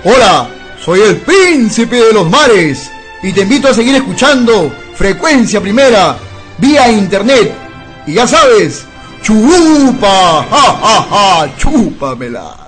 Hola, soy el príncipe de los mares y te invito a seguir escuchando Frecuencia Primera vía internet. Y ya sabes, chupa, ja, ja, ja, chúpamela.